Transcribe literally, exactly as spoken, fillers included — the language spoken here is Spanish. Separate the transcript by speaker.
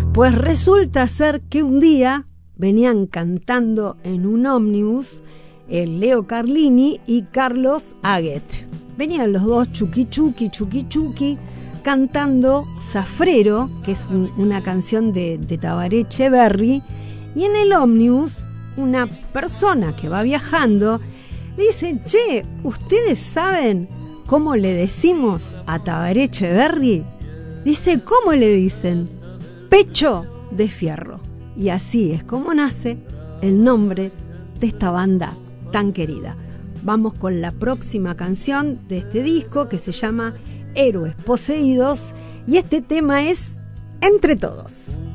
Speaker 1: Pues resulta ser que un día venían cantando en un ómnibus el Leo Carlini y Carlos Aguet. Venían los dos chuqui chuqui, chuqui chuqui, cantando Zafrero, que es un, una canción de, de Tabaré Echeverri, y en el ómnibus una persona que va viajando le dice: che, ¿ustedes saben cómo le decimos a Tabaré Echeverri? Dice: ¿cómo le dicen? Pecho de Fierro. Y así es como nace el nombre de esta banda tan querida. Vamos con la próxima canción de este disco, que se llama Héroes Poseídos, y este tema es Entre Todos.